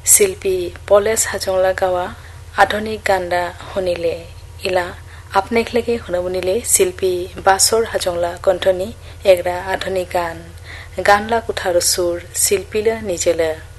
শিল্পী পলেশ হাজংলা গাওয়া আধুনিক গানটা শুনিলে ইলা আপনেকলেগে শুনবনিলে শিল্পী বাছৰ হাজংলা কণ্ঠনি এগৰা আধুনিক গান গানলা কুঠার সুর শিল্পীলা নিজেলা